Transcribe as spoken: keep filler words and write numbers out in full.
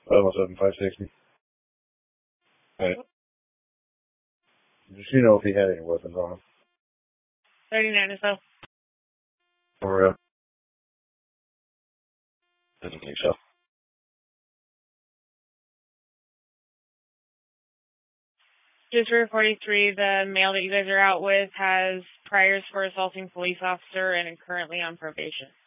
five one seven, five sixty. Right. Does she know if he had any weapons on him? thirty-nine or so. Or, uh, doesn't think so. Just for forty-three, the male that you guys are out with has priors for assaulting police officer and is currently on probation.